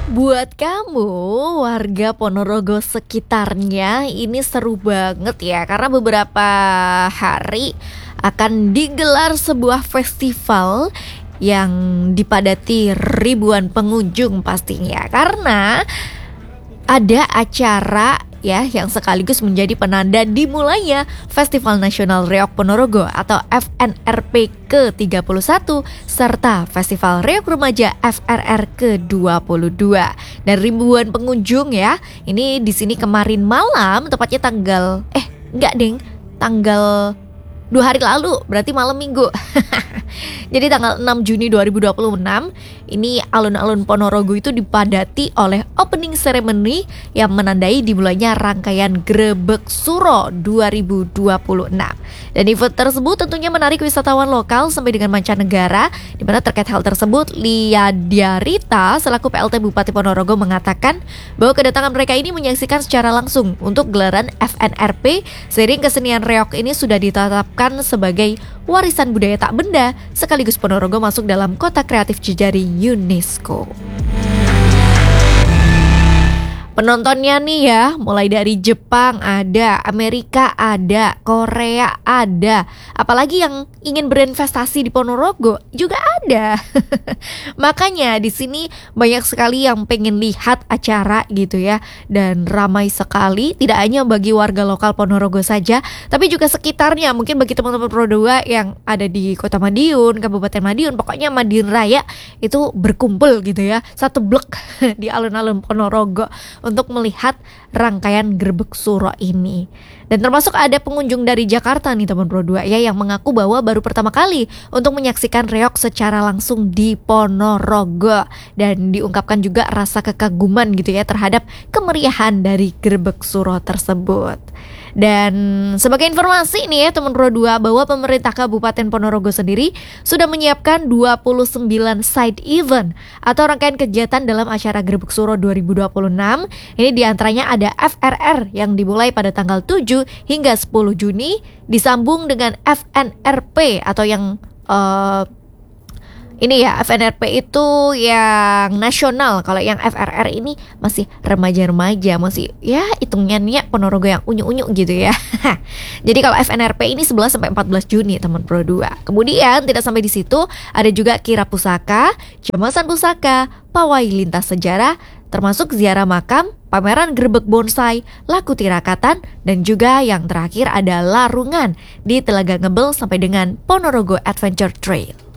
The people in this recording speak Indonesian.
Buat kamu warga Ponorogo sekitarnya ini seru banget ya, karena beberapa hari akan digelar sebuah festival yang dipadati ribuan pengunjung pastinya, karena ada acara ya yang sekaligus menjadi penanda dimulainya Festival Nasional Reok Ponorogo atau FNRP ke-31 serta Festival Reok Remaja FRR ke-22. Dan ribuan pengunjung ya. Ini di sini kemarin malam, tepatnya tanggal 2 hari lalu, berarti malam minggu. Jadi tanggal 6 Juni 2026 ini alun-alun Ponorogo itu dipadati oleh opening ceremony yang menandai dimulainya rangkaian Grebek Suro 2026. Dan event tersebut tentunya menarik wisatawan lokal sampai dengan mancanegara, di mana terkait hal tersebut Lia Diarita selaku PLT Bupati Ponorogo mengatakan bahwa kedatangan mereka ini menyaksikan secara langsung untuk gelaran FNRP seiring kesenian reok ini sudah ditetapkan sebagai warisan budaya tak benda, sekaligus Ponorogo masuk dalam kota kreatif jejari UNESCO. Penontonnya nih ya, mulai dari Jepang ada, Amerika ada, Korea ada, apalagi yang ingin berinvestasi di Ponorogo juga ada. Makanya di sini banyak sekali yang pengen lihat acara gitu ya, dan ramai sekali tidak hanya bagi warga lokal Ponorogo saja, tapi juga sekitarnya. Mungkin bagi teman-teman Pro 2 yang ada di Kota Madiun, Kabupaten Madiun, pokoknya Madiun Raya itu berkumpul gitu ya, satu blok di alun-alun Ponorogo untuk melihat rangkaian Grebek Suro ini. Dan termasuk ada pengunjung dari Jakarta nih teman Pro 2 ya, yang mengaku bahwa baru pertama kali untuk menyaksikan reok secara langsung di Ponorogo, dan diungkapkan juga rasa kekaguman gitu ya terhadap kemeriahan dari Grebek Suro tersebut. Dan sebagai informasi nih ya teman Pro 2, bahwa pemerintah Kabupaten Ponorogo sendiri sudah menyiapkan 29 side event atau rangkaian kegiatan dalam acara Grebek Suro 2026. Ini diantaranya ada FRR yang dimulai pada tanggal 7 hingga 10 Juni, disambung dengan FNRP atau yang ini ya, FNRP itu yang nasional. Kalau yang FRR ini masih remaja-remaja, masih ya hitungannya Ponorogo yang unyu-unyu gitu ya. Jadi kalau FNRP ini 11 sampai 14 Juni teman Pro 2. Kemudian tidak sampai di situ, ada juga Kira Pusaka, Jemasan Pusaka, Pawai Lintas Sejarah, termasuk ziarah makam, pameran Grebek Bonsai, laku tirakatan, dan juga yang terakhir ada larungan di Telaga Ngebel sampai dengan Ponorogo Adventure Trail.